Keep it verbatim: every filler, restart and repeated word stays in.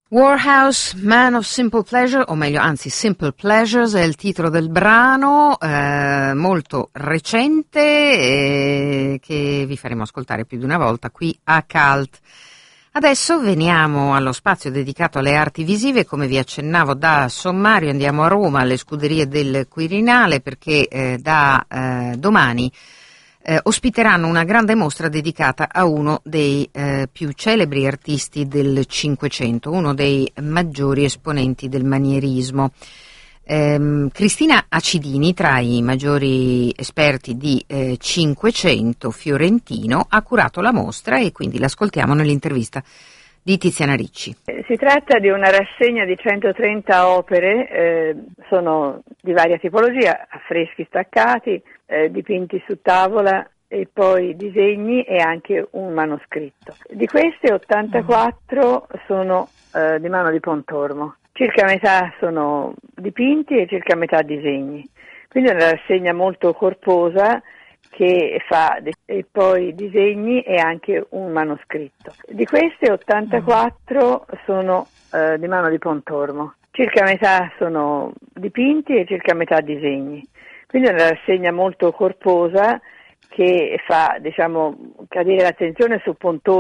Warhouse, Man of Simple Pleasure, o meglio, anzi Simple Pleasures è il titolo del brano, eh, molto recente, eh, che vi faremo ascoltare più di una volta qui a Cult. Adesso veniamo allo spazio dedicato alle arti visive. Come vi accennavo, da sommario andiamo a Roma, alle scuderie del Quirinale, perché eh, da eh, domani Eh, ospiteranno una grande mostra dedicata a uno dei eh, più celebri artisti del Cinquecento, uno dei maggiori esponenti del manierismo. Ehm, Cristina Acidini, tra i maggiori esperti di eh, Cinquecento fiorentino, ha curato la mostra e quindi l'ascoltiamo nell'intervista di Tiziana Ricci. Si tratta di una rassegna di centotrenta opere, eh, sono di varia tipologia, affreschi staccati, eh, dipinti su tavola e poi disegni e anche un manoscritto. Di queste ottantaquattro sono eh, di mano di Pontormo, circa metà sono dipinti e circa metà disegni, quindi è una rassegna molto corposa che fa e poi disegni e anche un manoscritto. Di queste ottantaquattro sono eh, di mano di Pontormo, circa metà sono dipinti e circa metà disegni, quindi è una rassegna molto corposa che fa, diciamo, cadere l'attenzione su Pontormo